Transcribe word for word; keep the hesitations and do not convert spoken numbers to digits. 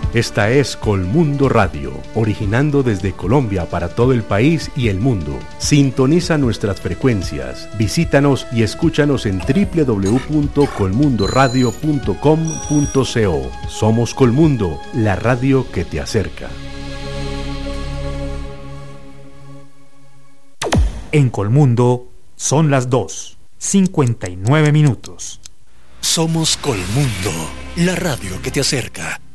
Esta es Colmundo Radio, originando desde Colombia para todo el país y el mundo. Sintoniza nuestras frecuencias, visítanos y escúchanos en doble u doble u doble u punto colmundo radio punto com punto co. Somos Colmundo, la radio que te acerca. En Colmundo son las dos, cincuenta y nueve minutos. Somos Colmundo, la radio que te acerca.